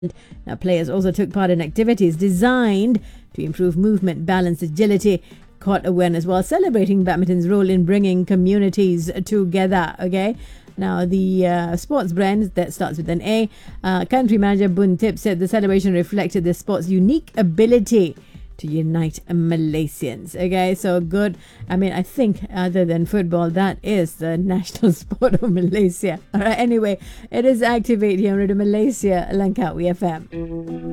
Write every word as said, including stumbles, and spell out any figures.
Now, players also took part in activities designed to improve movement, balance, agility, court awareness, while celebrating badminton's role in bringing communities together. Okay. Now, the uh, sports brand that starts with an A, uh, country manager Bun Tip said the celebration reflected the sport's unique ability to unite Malaysians. Okay, so good. I mean, I think other than football, that is the national sport of Malaysia. All right, anyway, it is Activate here on Radio Malaysia, Langkawi F M.